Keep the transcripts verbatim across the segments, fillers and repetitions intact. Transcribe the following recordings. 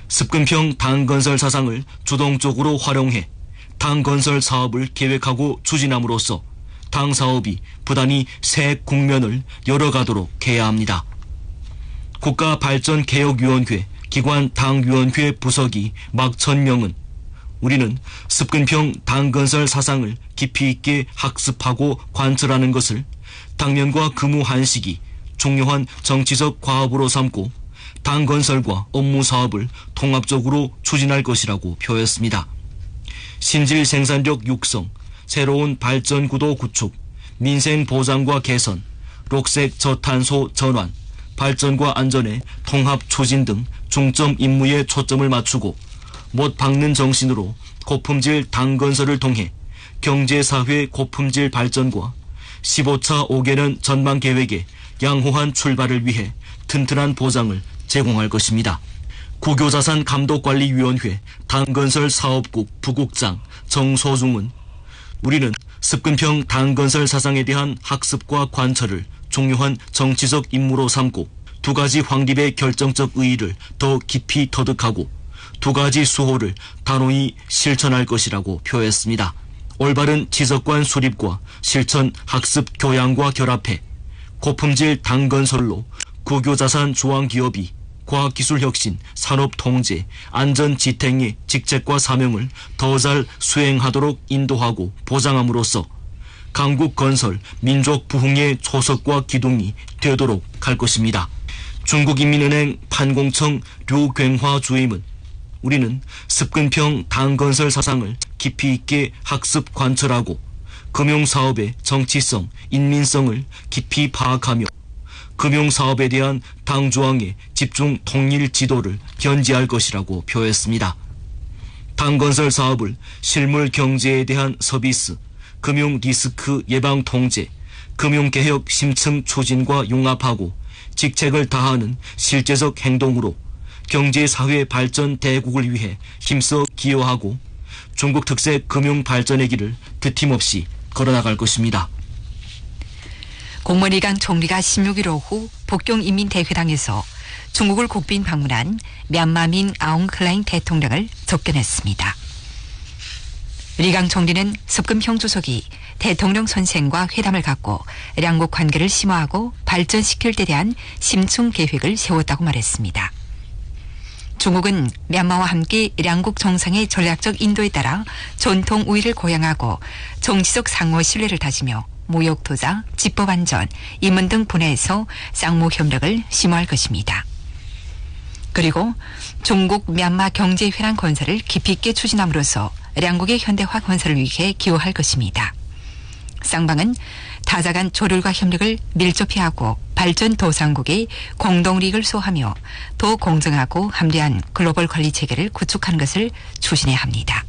습근평 당건설 사상을 주동적으로 활용해 당건설 사업을 계획하고 추진함으로써 당 사업이 부단히 새 국면을 열어가도록 해야 합니다. 국가발전개혁위원회 기관 당위원회 부서기 막 천명은 우리는 습근평 당건설 사상을 깊이 있게 학습하고 관철하는 것을 당면과 근무 한식이 중요한 정치적 과업으로 삼고 당건설과 업무 사업을 통합적으로 추진할 것이라고 표했습니다. 신질 생산력 육성, 새로운 발전구도 구축, 민생 보장과 개선, 녹색 저탄소 전환, 발전과 안전의 통합 추진 등 중점 임무에 초점을 맞추고 못 박는 정신으로 고품질 당건설을 통해 경제사회 고품질 발전과 십오 차 오 개년 전망 계획의 양호한 출발을 위해 튼튼한 보장을 제공할 것입니다. 국유자산감독관리위원회 당건설 사업국 부국장 정소중은 우리는 습근평 당건설 사상에 대한 학습과 관철을 중요한 정치적 임무로 삼고 두 가지 확립의 결정적 의의를 더 깊이 터득하고 두 가지 수호를 단호히 실천할 것이라고 표했습니다. 올바른 지적관 수립과 실천 학습 교양과 결합해 고품질 당건설로 국유자산 조항기업이 과학기술혁신, 산업통제, 안전지탱의 직책과 사명을 더 잘 수행하도록 인도하고 보장함으로써 강국건설, 민족부흥의 초석과 기둥이 되도록 할 것입니다. 중국인민은행 판공청 류경화 주임은 우리는 습근평 당건설 사상을 깊이 있게 학습 관철하고 금융사업의 정치성, 인민성을 깊이 파악하며 금융사업에 대한 당조항의 집중 통일 지도를 견지할 것이라고 표했습니다. 당건설 사업을 실물 경제에 대한 서비스, 금융 리스크 예방 통제, 금융개혁 심층 추진과 융합하고 직책을 다하는 실제적 행동으로 경제사회 발전 대국을 위해 힘써 기여하고 중국 특색 금융 발전의 길을 드팀없이 걸어나갈 것입니다. 공무원이강 총리가 십육 일 오후 북경인민대회당에서 중국을 국빈 방문한 뭍마민 아웅클라잉 대통령을 접견했습니다. 리강 총리는 습근평 주석이 대통령 선생과 회담을 갖고 양국 관계를 심화하고 발전시킬 데 대한 심층 계획을 세웠다고 말했습니다. 중국은 뭍마와 함께 양국 정상의 전략적 인도에 따라 전통 우위를 고양하고 정치적 상호 신뢰를 다지며 무역 투자, 집법 안전, 인문 등 분야에서 쌍무 협력을 심화할 것입니다. 그리고 중국 뭍마 경제 회랑 건설을 깊이 있게 추진함으로써 양국의 현대화 건설을 위해 기여할 것입니다. 쌍방은 타자 간 조율과 협력을 밀접히 하고 발전 도상국의 공동리익을 수호하며 더 공정하고 합리한 글로벌 관리 체계를 구축하는 것을 추진해야 합니다.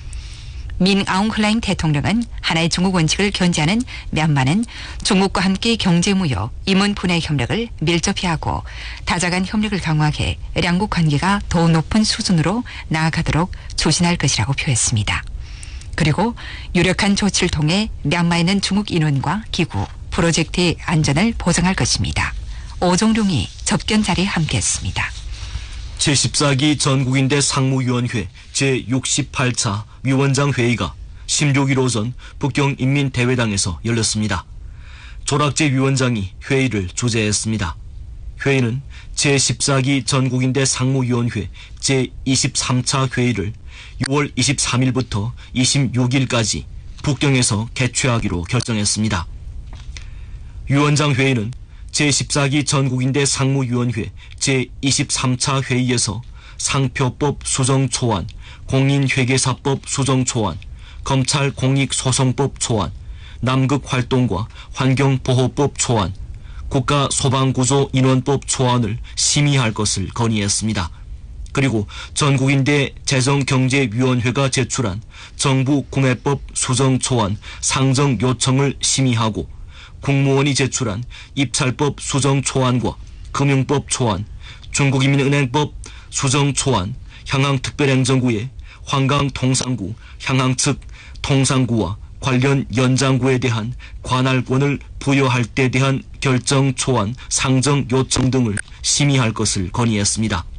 민 아웅클라잉 대통령은 하나의 중국 원칙을 견지하는 뭍마는 중국과 함께 경제무역, 인문 분야의 협력을 밀접히 하고 타자 간 협력을 강화해 양국 관계가 더 높은 수준으로 나아가도록 추진할 것이라고 표했습니다. 그리고 유력한 조치를 통해 뭍마에 있는 중국 인원과 기구, 프로젝트의 안전을 보장할 것입니다. 오종룡이 접견 자리에 함께했습니다. 제십사 기 전국인대 상무위원회 제육십팔 차 위원장 회의가 십육 일 오전 북경인민대회당에서 열렸습니다. 조락재 위원장이 회의를 주재했습니다. 회의는 제십사 기 전국인대 상무위원회 제이십삼 차 회의를 유월 이십삼 일부터 이십육 일까지 북경에서 개최하기로 결정했습니다. 위원장 회의는 제십사 기 전국인대 상무위원회 제이십삼 차 회의에서 상표법 수정 초안, 공인회계사법 수정 초안, 검찰 공익소송법 초안, 남극활동과 환경보호법 초안, 국가소방구조 인원법 초안을 심의할 것을 건의했습니다. 그리고 전국인대 재정경제위원회가 제출한 정부구매법 수정 초안 상정 요청을 심의하고 국무원이 제출한 입찰법 수정 초안과 금융법 초안, 중국인민은행법 수정 초안, 향항특별행정구의 환강통상구, 향항 측 통상구와 관련 연장구에 대한 관할권을 부여할 때 대한 결정 초안, 상정 요청 등을 심의할 것을 건의했습니다.